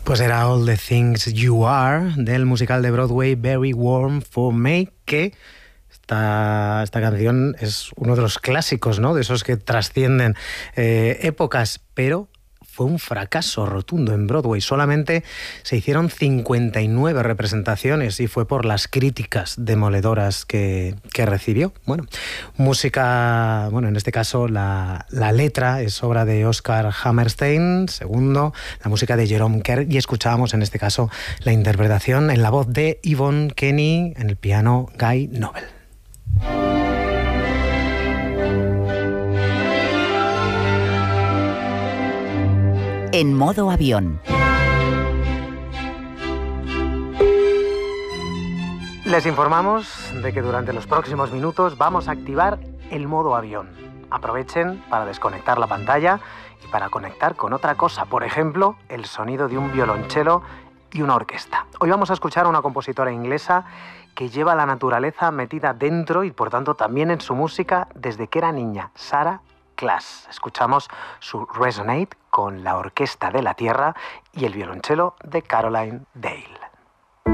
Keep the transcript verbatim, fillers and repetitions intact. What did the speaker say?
Pues era All the Things You Are, del musical de Broadway Very Warm for Me, que esta, esta canción es uno de los clásicos, ¿no? De esos que trascienden eh, épocas, pero fue un fracaso rotundo en Broadway. Solamente se hicieron cincuenta y nueve representaciones y fue por las críticas demoledoras que, que recibió. Bueno, música, bueno, en este caso la, la letra es obra de Oscar Hammerstein, segundo, la música de Jerome Kern, y escuchábamos en este caso la interpretación en la voz de Yvonne Kenny, en el piano Guy Noble. En modo avión. Les informamos de que durante los próximos minutos vamos a activar el modo avión. Aprovechen para desconectar la pantalla y para conectar con otra cosa, por ejemplo, el sonido de un violonchelo y una orquesta. Hoy vamos a escuchar a una compositora inglesa que lleva la naturaleza metida dentro y por tanto también en su música desde que era niña, Sarah Class. Escuchamos su Resonate con la Orquesta de la Tierra y el violonchelo de Caroline Dale.